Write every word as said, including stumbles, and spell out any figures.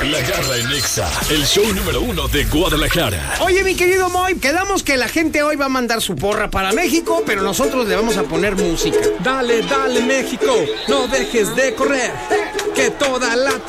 La Garra en Nexa, el show número uno de Guadalajara. Oye, mi querido Moy, quedamos que la gente hoy va a mandar su porra para México, pero nosotros le vamos a poner música. Dale, dale, México, no dejes de correr, que toda la